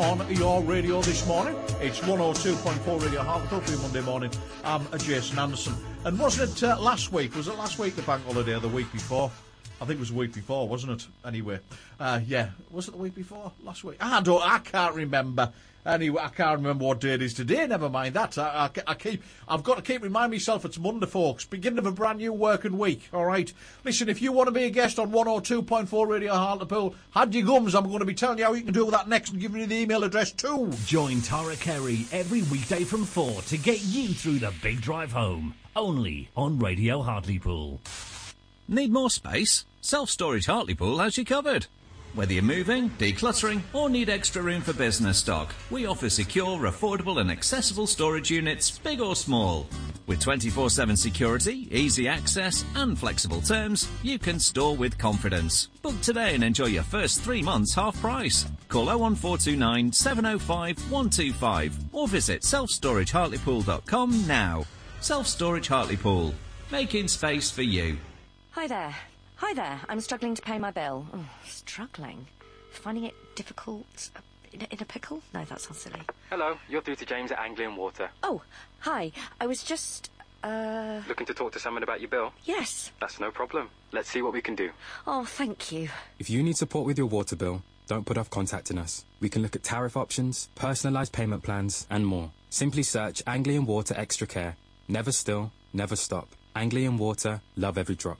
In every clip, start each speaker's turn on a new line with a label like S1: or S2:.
S1: on your radio this morning. It's 102.4 Radio Hartlepool for Monday morning. I'm Jason Anderson. And wasn't it last week? Was it last week, the bank holiday, or the week before? I think it was the week before, wasn't it? Anyway, yeah. Was it the week before? Last week? I can't remember. Anyway, I can't remember what day it is today. Never mind that. I've got to keep reminding myself it's Monday, folks. Beginning of a brand new working week. All right. Listen, if you want to be a guest on 102.4 Radio Hartlepool, had your gums. I'm going to be telling you how you can do that next and giving you the email address too.
S2: Join Tara Carey every weekday from 4 to get you through the big drive home. Only on Radio Hartlepool.
S3: Need more space? Self-Storage Hartlepool has you covered. Whether you're moving, decluttering, or need extra room for business stock, we offer secure, affordable and accessible storage units, big or small. With 24/7 security, easy access and flexible terms, you can store with confidence. Book today and enjoy your first 3 months half price. Call 01429 705 125 or visit selfstoragehartlepool.com now. Self-Storage Hartlepool, making space for you.
S4: Hi there. I'm struggling to pay my bill. Oh, struggling? Finding it difficult? In a pickle? No, that sounds silly.
S5: Hello, you're through to James at Anglian Water.
S4: Oh, hi. I was just,
S5: Looking to talk to someone about your bill?
S4: Yes.
S5: That's no problem. Let's see what we can do.
S4: Oh, thank you.
S6: If you need support with your water bill, don't put off contacting us. We can look at tariff options, personalised payment plans, and more. Simply search Anglian Water Extra Care. Never still, never stop. Anglian Water, love every drop.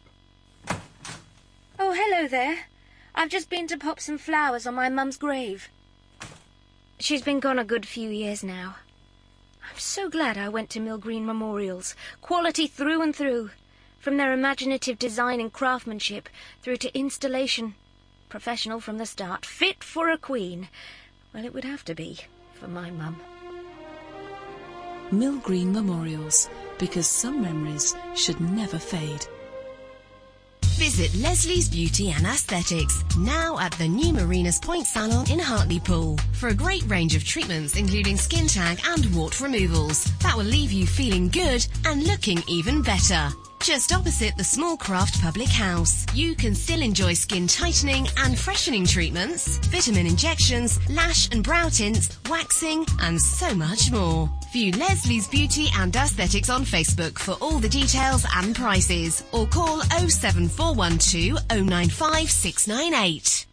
S7: Oh, hello there. I've just been to pop some flowers on my mum's grave. She's been gone a good few years now. I'm so glad I went to Mill Green Memorials. Quality through and through. From their imaginative design and craftsmanship through to installation. Professional from the start. Fit for a queen. Well, it would have to be for my mum.
S8: Mill Green Memorials, because some memories should never fade.
S9: Visit Leslie's Beauty and Aesthetics, now at the new Marinas Point Salon in Hartlepool, for a great range of treatments including skin tag and wart removals that will leave you feeling good and looking even better. Just opposite the Small Craft Public House, you can still enjoy skin tightening and freshening treatments, vitamin injections, lash and brow tints, waxing, and so much more. View Leslie's Beauty and Aesthetics on Facebook for all the details and prices, or call 07412 095 698.